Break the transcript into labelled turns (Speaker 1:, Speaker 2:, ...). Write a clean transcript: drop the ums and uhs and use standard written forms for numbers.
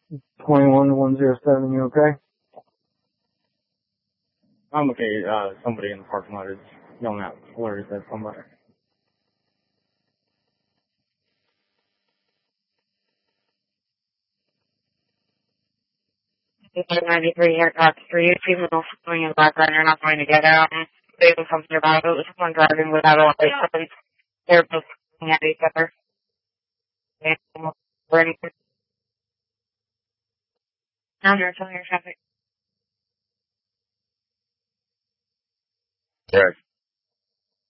Speaker 1: 21107, you okay?
Speaker 2: I'm okay. Somebody in the parking lot is yelling out slurs at somebody.
Speaker 3: 93 Aircraft Street. People going in the background, you're not going to get out. They will come to your back. It was someone driving without a license. They're both looking at each other. Or anything. Now you're telling your traffic.
Speaker 2: Yes.